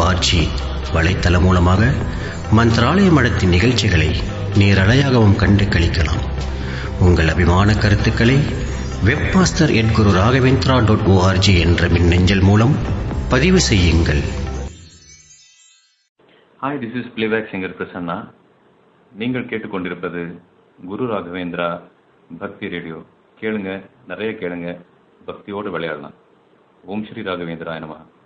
O R G வலைத்தளம் மூலமாக மந்த்ராலய மடத்தின் நிகழ்ச்சிகளை நேரலையாகவும் கண்டு களிக்கலாம். உங்கள் அபிமான கருத்துக்களை வெப்மாஸ்டர் @குரு ராகவேந்திரா .org என்ற மின்னஞ்சல் மூலம் பதிவு செய்யுங்கள். Hi, this is playback singer Prasanna. நீங்கள் கேட்டுக்கொண்டிருப்பது குரு ராகவேந்திரா பக்தி ரேடியோ. கேளுங்க, நிறைய கேளுங்க, பக்தியோடு விளையாடலாம். ஓம் ஸ்ரீ ராகவேந்திரா நமஹ.